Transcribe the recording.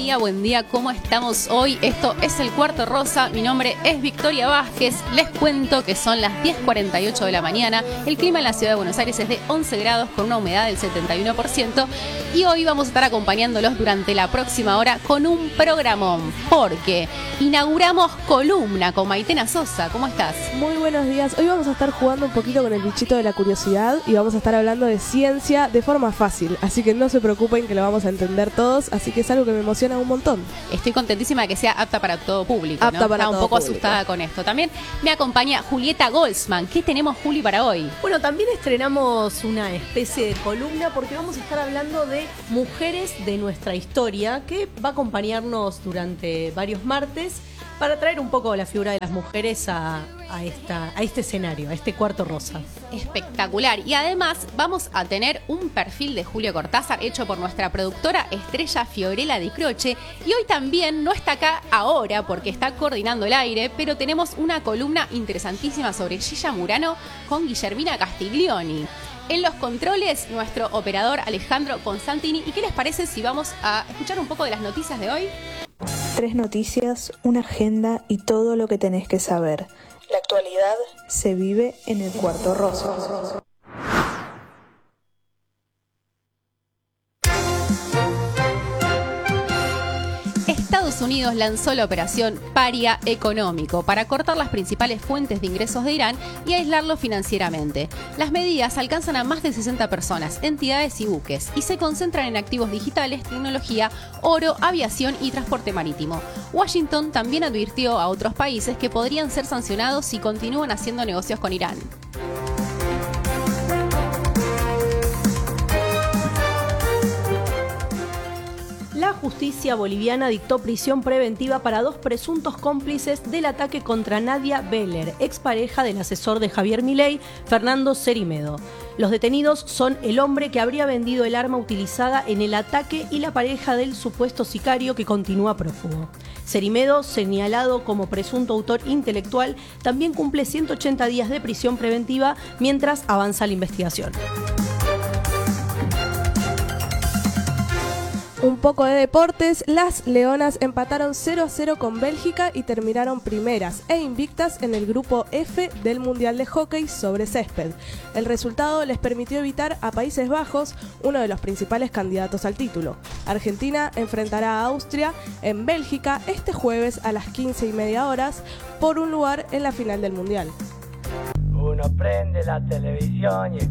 buen día, ¿cómo estamos hoy? Esto es El Cuarto Rosa, mi nombre es Victoria Vázquez, les cuento que son las 10:48 de la mañana, el clima en la ciudad de Buenos Aires es de 11 grados con una humedad del 71% y hoy vamos a estar acompañándolos durante la próxima hora con un programón, porque inauguramos columna con Maitena Sosa. ¿Cómo estás? Muy buenos días, hoy vamos a estar jugando un poquito con el bichito de la curiosidad y vamos a estar hablando de ciencia de forma fácil, así que no se preocupen que lo vamos a entender todos, así que es algo que me emociona un montón. Estoy contentísima de que sea apta para todo público, apta, ¿no? Para Estaba todo un poco público. Asustada con esto. También me acompaña Julieta Goldsman. ¿Qué tenemos, Juli, para hoy? Bueno, también estrenamos una especie de columna porque vamos a estar hablando de mujeres de nuestra historia, que va a acompañarnos durante varios martes para traer un poco la figura de las mujeres a este escenario, a este Cuarto Rosa. Espectacular. Y además vamos a tener un perfil de Julio Cortázar hecho por nuestra productora estrella Fiorella Di Croce. Y hoy también no está acá ahora porque está coordinando el aire, pero tenemos una columna interesantísima sobre Gilla Murano con Guillermina Castiglioni. En los controles, nuestro operador Alejandro Constantini. ¿Y qué les parece si vamos a escuchar un poco de las noticias de hoy? 3 noticias, una agenda y todo lo que tenés que saber. La actualidad se vive en el Cuarto Rosa. Estados Unidos lanzó la operación Paria Económico para cortar las principales fuentes de ingresos de Irán y aislarlo financieramente. Las medidas alcanzan a más de 60 personas, entidades y buques y se concentran en activos digitales, tecnología, oro, aviación y transporte marítimo. Washington también advirtió a otros países que podrían ser sancionados si continúan haciendo negocios con Irán. La justicia boliviana dictó prisión preventiva para 2 presuntos cómplices del ataque contra Nadia Beller, expareja del asesor de Javier Milei, Fernando Cerimedo. Los detenidos son el hombre que habría vendido el arma utilizada en el ataque y la pareja del supuesto sicario que continúa prófugo. Cerimedo, señalado como presunto autor intelectual, también cumple 180 días de prisión preventiva mientras avanza la investigación. Un poco de deportes, las Leonas empataron 0-0 con Bélgica y terminaron primeras e invictas en el grupo F del Mundial de Hockey sobre césped. El resultado les permitió evitar a Países Bajos, uno de los principales candidatos al título. Argentina enfrentará a Austria en Bélgica este jueves a las 15:30 por un lugar en la final del Mundial. Uno prende la televisión y